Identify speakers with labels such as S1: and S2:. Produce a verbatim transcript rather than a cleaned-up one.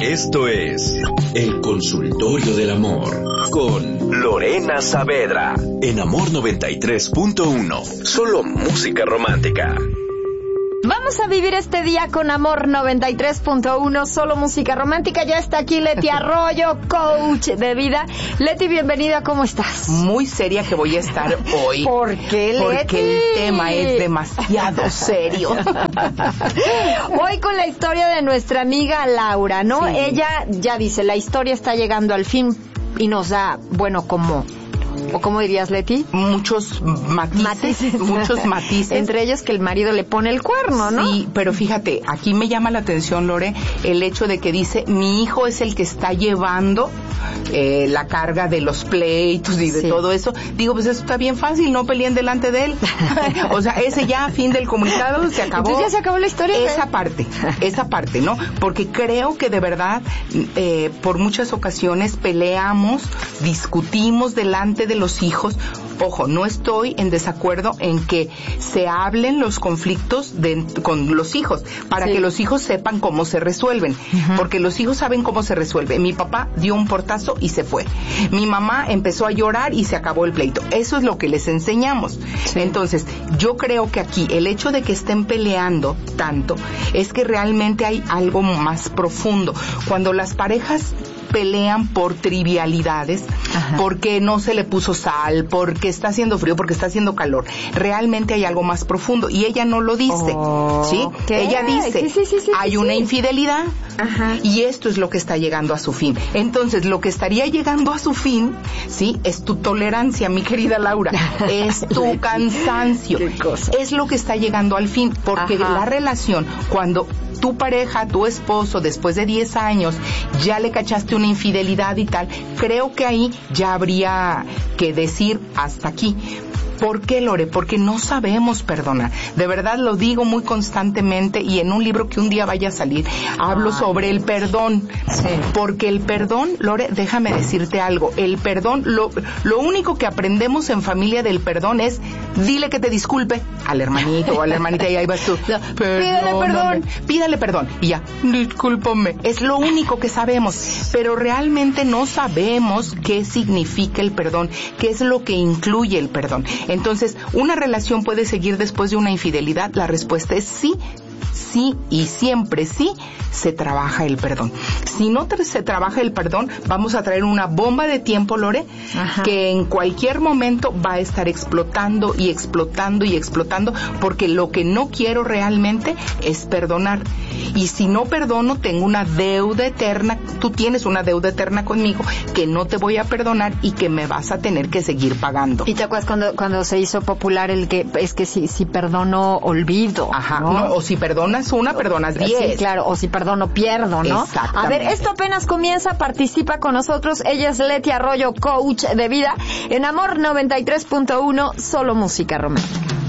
S1: Esto es El Consultorio del Amor con Lorena Saavedra en Amor noventa y tres punto uno. Solo música romántica.
S2: Vamos a vivir este día con Amor noventa y tres punto uno, solo música romántica. Ya está aquí Leti Arroyo, coach de vida. Leti, bienvenida, ¿cómo estás?
S3: Muy seria que voy a estar hoy.
S2: ¿Por qué, Leti?
S3: Porque el tema es demasiado serio.
S2: Hoy con la historia de nuestra amiga Laura, ¿no? Sí. Ella ya dice, la historia está llegando al fin y nos da, bueno, como... ¿O cómo dirías, Leti?
S3: Muchos matices, matices. Muchos matices.
S2: Entre ellos que el marido le pone el cuerno, ¿no?
S3: Sí, pero fíjate, aquí me llama la atención, Lore, el hecho de que dice, mi hijo es el que está llevando eh, la carga de los pleitos y de sí. todo eso. Digo, pues eso está bien fácil, no peleen delante de él. O sea, ese ya, fin del comunicado, se acabó.
S2: Entonces ya se acabó la historia.
S3: Esa parte, esa parte, ¿no? Porque creo que de verdad, eh, por muchas ocasiones peleamos, discutimos delante de los hijos. Ojo, no estoy en desacuerdo en que se hablen los conflictos de, con los hijos, para sí. que los hijos sepan cómo se resuelven, uh-huh. porque los hijos saben cómo se resuelve. Mi papá dio un portazo y se fue. Mi mamá empezó a llorar y se acabó el pleito. Eso es lo que les enseñamos. Sí. Entonces, yo creo que aquí el hecho de que estén peleando tanto es que realmente hay algo más profundo. Cuando las parejas pelean por trivialidades, ajá. porque no se le puso sal, porque está haciendo frío, porque está haciendo calor. Realmente hay algo más profundo y ella no lo dice, oh, ¿sí? ¿Qué? Ella dice, sí, sí, sí, sí, hay sí, una sí. infidelidad, ajá. y esto es lo que está llegando a su fin. Entonces, lo que estaría llegando a su fin, ¿sí? Es tu tolerancia, mi querida Laura, es tu cansancio.
S2: ¿Qué cosa?
S3: Es lo que está llegando al fin, porque ajá. la relación, cuando tu pareja, tu esposo, después de diez años, ya le cachaste una infidelidad y tal, creo que ahí ya habría que decir hasta aquí. ¿Por qué, Lore? Porque no sabemos perdonar. De verdad lo digo muy constantemente y en un libro que un día vaya a salir, hablo Ay, sobre el perdón. Sí. Porque el perdón, Lore, déjame decirte algo, el perdón, lo, lo único que aprendemos en familia del perdón es, dile que te disculpe al hermanito o a la hermanita y ahí vas tú. No,
S2: pídale perdón.
S3: Pídale perdón. Y ya, discúlpame. Es lo único que sabemos. Pero realmente no sabemos qué significa el perdón, qué es lo que incluye el perdón. Entonces, ¿una relación puede seguir después de una infidelidad? La respuesta es sí, sí y siempre sí se trabaja el perdón. Si no tra- se trabaja el perdón, vamos a traer una bomba de tiempo, Lore, ajá. que en cualquier momento va a estar explotando y explotando y explotando, porque lo que no quiero realmente es perdonar. Y si no perdono, tengo una deuda eterna, tú tienes una deuda eterna conmigo que no te voy a perdonar y que me vas a tener que seguir pagando.
S2: ¿Y te acuerdas cuando, cuando se hizo popular el que, es que si, si perdono, olvido?
S3: Ajá,
S2: ¿no?
S3: No, o si perdonas una, perdonas diez.
S2: Sí, claro, o si perdono, pierdo, ¿no? A ver, esto apenas comienza, participa con nosotros. Ella es Leti Arroyo, coach de vida, en Amor noventa y tres punto uno, solo música romántica.